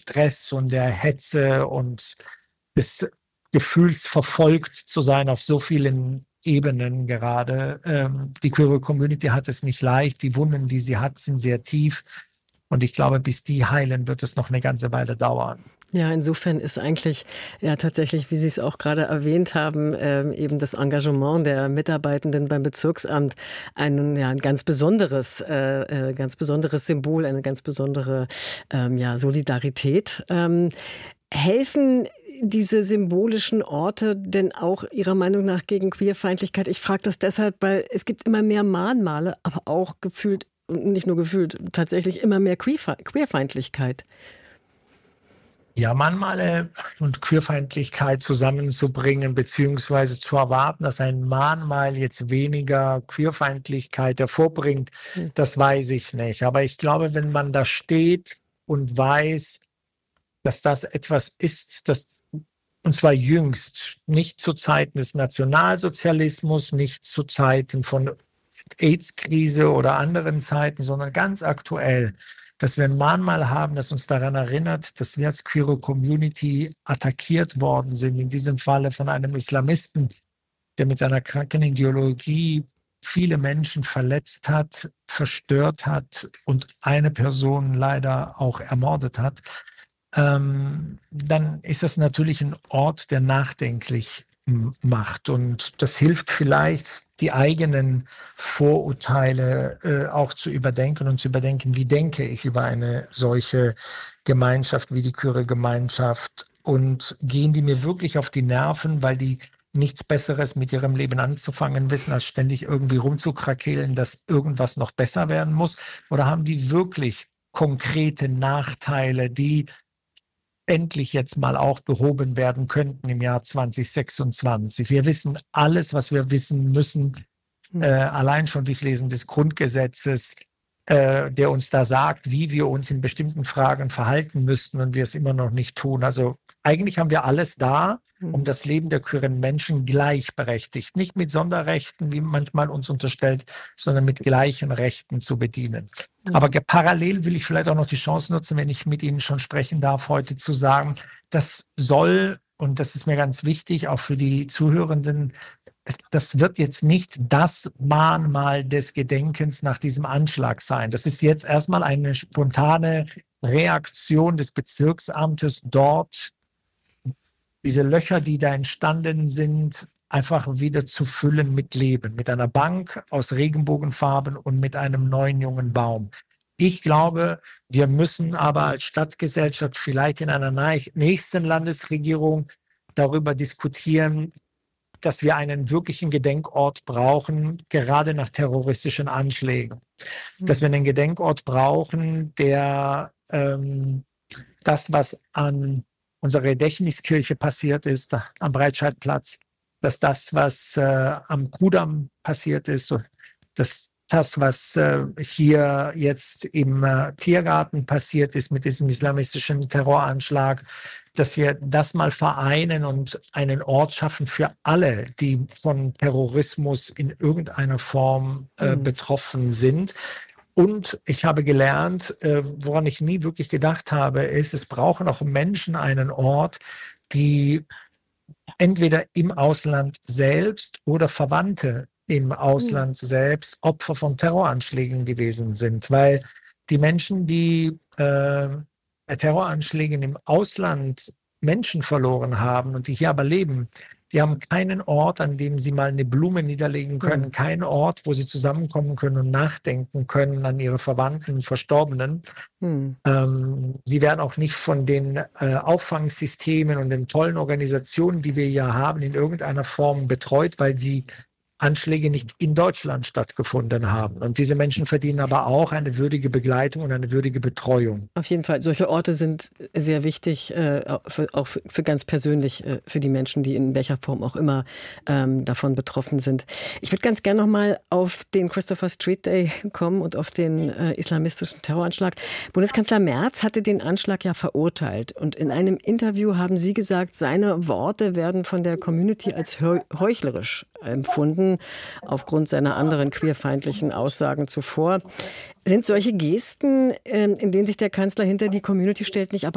Stress und der Hetze und des Gefühls verfolgt zu sein auf so vielen Ebenen gerade. Die queere Community hat es nicht leicht. Die Wunden, die sie hat, sind sehr tief. Und ich glaube, bis die heilen, wird es noch eine ganze Weile dauern. Ja, insofern ist eigentlich ja tatsächlich, wie Sie es auch gerade erwähnt haben, eben das Engagement der Mitarbeitenden beim Bezirksamt ein ganz besonderes Symbol, eine ganz besondere Solidarität. Helfen diese symbolischen Orte denn auch Ihrer Meinung nach gegen Queerfeindlichkeit? Ich frage das deshalb, weil es gibt immer mehr Mahnmale, aber auch gefühlt, und nicht nur gefühlt, tatsächlich immer mehr Queerfeindlichkeit. Ja, Mahnmale und Queerfeindlichkeit zusammenzubringen, beziehungsweise zu erwarten, dass ein Mahnmal jetzt weniger Queerfeindlichkeit hervorbringt, das weiß ich nicht. Aber ich glaube, wenn man da steht und weiß, dass das etwas ist, und zwar jüngst, nicht zu Zeiten des Nationalsozialismus, nicht zu Zeiten von AIDS-Krise oder anderen Zeiten, sondern ganz aktuell, dass wir ein Mahnmal haben, das uns daran erinnert, dass wir als queere Community attackiert worden sind, in diesem Falle von einem Islamisten, der mit seiner kranken Ideologie viele Menschen verletzt hat, verstört hat und eine Person leider auch ermordet hat, dann ist das natürlich ein Ort, der nachdenklich macht. Und das hilft vielleicht, die eigenen Vorurteile auch zu überdenken und zu überdenken, wie denke ich über eine solche Gemeinschaft wie die queere Gemeinschaft und gehen die mir wirklich auf die Nerven, weil die nichts Besseres mit ihrem Leben anzufangen wissen, als ständig irgendwie rumzukrakeelen, dass irgendwas noch besser werden muss? Oder haben die wirklich konkrete Nachteile, die endlich jetzt mal auch behoben werden könnten im Jahr 2026. Wir wissen alles, was wir wissen müssen, allein schon durch Lesen des Grundgesetzes, der uns da sagt, wie wir uns in bestimmten Fragen verhalten müssten und wir es immer noch nicht tun. Also eigentlich haben wir alles da, um das Leben der queeren Menschen gleichberechtigt, nicht mit Sonderrechten, wie manchmal uns unterstellt, sondern mit gleichen Rechten zu bedienen. Aber parallel will ich vielleicht auch noch die Chance nutzen, wenn ich mit Ihnen schon sprechen darf, heute zu sagen, das soll, und das ist mir ganz wichtig, auch für die Zuhörenden, das wird jetzt nicht das Mahnmal des Gedenkens nach diesem Anschlag sein. Das ist jetzt erstmal eine spontane Reaktion des Bezirksamtes dort, diese Löcher, die da entstanden sind, einfach wieder zu füllen mit Leben, mit einer Bank aus Regenbogenfarben und mit einem neuen jungen Baum. Ich glaube, wir müssen aber als Stadtgesellschaft vielleicht in einer nächsten Landesregierung darüber diskutieren, dass wir einen wirklichen Gedenkort brauchen, gerade nach terroristischen Anschlägen. Dass wir einen Gedenkort brauchen, der das, was an unserer Gedächtniskirche passiert ist, am Breitscheidplatz, dass das, was am Kudamm passiert ist, dass das, was hier jetzt im Tiergarten passiert ist mit diesem islamistischen Terroranschlag, dass wir das mal vereinen und einen Ort schaffen für alle, die von Terrorismus in irgendeiner Form betroffen sind. Und ich habe gelernt, woran ich nie wirklich gedacht habe, ist, es brauchen auch Menschen einen Ort, die entweder im Ausland selbst oder Verwandte im Ausland selbst Opfer von Terroranschlägen gewesen sind. Weil die Menschen, die bei Terroranschlägen im Ausland Menschen verloren haben und die hier aber leben, die haben keinen Ort, an dem sie mal eine Blume niederlegen können, keinen Ort, wo sie zusammenkommen können und nachdenken können an ihre Verwandten und Verstorbenen. Sie werden auch nicht von den Auffangsystemen und den tollen Organisationen, die wir hier haben, in irgendeiner Form betreut, weil die Anschläge nicht in Deutschland stattgefunden haben. Und diese Menschen verdienen aber auch eine würdige Begleitung und eine würdige Betreuung. Auf jeden Fall. Solche Orte sind sehr wichtig, auch für ganz persönlich, für die Menschen, die in welcher Form auch immer davon betroffen sind. Ich würde ganz gerne noch mal auf den Christopher Street Day kommen und auf den islamistischen Terroranschlag. Bundeskanzler Merz hatte den Anschlag ja verurteilt. Und in einem Interview haben Sie gesagt, seine Worte werden von der Community als heuchlerisch empfunden, aufgrund seiner anderen queerfeindlichen Aussagen zuvor. Sind solche Gesten, in denen sich der Kanzler hinter die Community stellt, nicht aber